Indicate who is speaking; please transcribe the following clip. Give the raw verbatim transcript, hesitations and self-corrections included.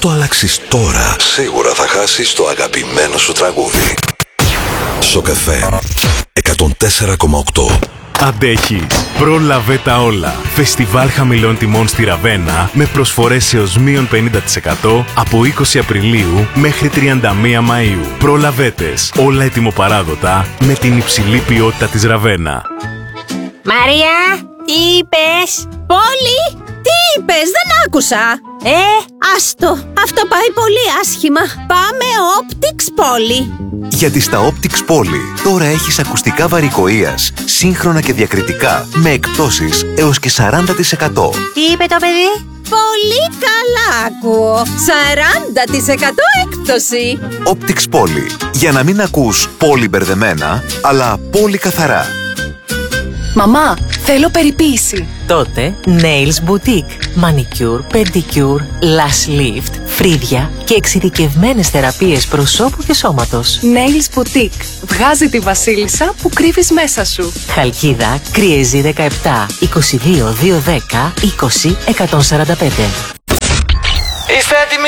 Speaker 1: το αλλάξεις τώρα, σίγουρα θα χάσεις το αγαπημένο σου τραγούδι. Σοκ-εφ εμ εκατόν τέσσερα κόμμα οκτώ.
Speaker 2: Αντέχεις. Πρόλαβε τα όλα. Φεστιβάλ χαμηλών τιμών στη Ραβένα με προσφορές έως μείον πενήντα τοις εκατό από είκοσι Απριλίου μέχρι τριάντα μία Μαΐου. Προλαβέτες. Όλα ετοιμοπαράδοτα με την υψηλή ποιότητα της Ραβένα.
Speaker 3: Μαρία, τι είπες?
Speaker 4: Πόλη, τι είπες? Δεν άκουσα.
Speaker 3: Ε,
Speaker 4: άστο, αυτό πάει πολύ άσχημα. Πάμε Optics Πόλη.
Speaker 5: Γιατί στα Optics Πόλη τώρα έχεις ακουστικά βαρυκοείας, σύγχρονα και διακριτικά, με εκπτώσεις έως και σαράντα τοις εκατό.
Speaker 3: τι είπε το παιδί?
Speaker 4: Πολύ καλά ακούω. σαράντα τοις εκατό έκπτωση.
Speaker 5: Optics Πόλη. Για να μην ακούς πολύ μπερδεμένα, αλλά πολύ καθαρά.
Speaker 6: Μαμά, θέλω περιποίηση.
Speaker 7: Τότε Nails Boutique. Manicure, Pedicure, Lash Lift, φρύδια και εξειδικευμένες θεραπείες προσώπου και σώματος.
Speaker 6: Nails Boutique. Βγάζει τη βασίλισσα που κρύβεις μέσα σου.
Speaker 7: Χαλκίδα, Κριεζή δεκαεπτά, είκοσι δύο διακόσια δέκα, είκοσι εκατόν σαράντα πέντε.